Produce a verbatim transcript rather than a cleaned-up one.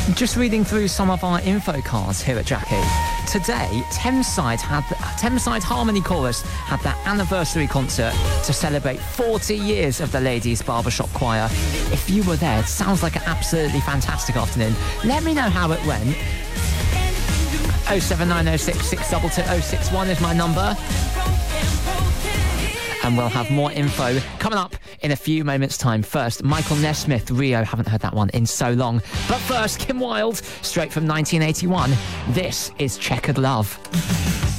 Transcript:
Just reading through some of our info cards here at Jackie. Today, Thameside had Thameside Harmony Chorus had their anniversary concert to celebrate forty years of the Ladies Barbershop Choir. If you were there, it sounds like an absolutely fantastic afternoon. Let me know how it went. oh seven nine oh six, six two two oh six one is my number. And we'll have more info coming up in a few moments' time. First, Michael Nesmith, Rio. Haven't heard that one in so long. But first, Kim Wilde, straight from nineteen eighty-one. This is Checkered Love.